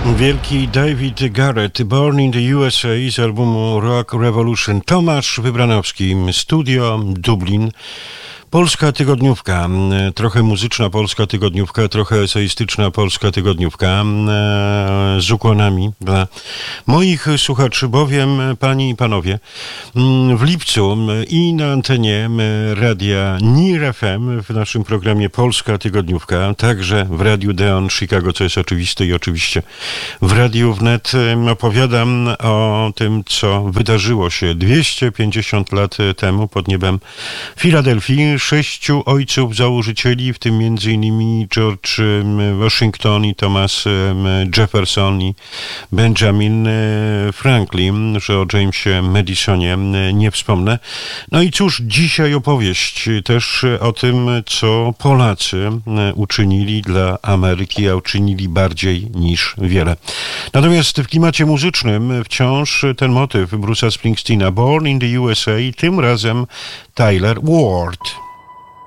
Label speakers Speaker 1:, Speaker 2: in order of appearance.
Speaker 1: Wielki David Garrett, Born in the USA z albumu Rock Revolution. Tomasz Wybranowski, Studio Dublin. Polska tygodniówka, trochę muzyczna polska tygodniówka, trochę eseistyczna polska tygodniówka, z ukłonami dla moich słuchaczy, bowiem, panie i panowie, w lipcu i na antenie radia NIR FM w naszym programie Polska tygodniówka, także w Radiu Deon Chicago, co jest oczywiste, i oczywiście w Radiu Wnet opowiadam o tym, co wydarzyło się 250 lat temu pod niebem Filadelfii. 6 ojców założycieli, w tym m.in. George Washington i Thomas Jefferson i Benjamin Franklin, że o Jamesie Madisonie nie wspomnę. No i cóż, dzisiaj opowieść też o tym, co Polacy uczynili dla Ameryki, a uczynili bardziej niż wiele. Natomiast w klimacie muzycznym wciąż ten motyw Bruce'a Springsteena, Born in the USA, tym razem Tyler Ward.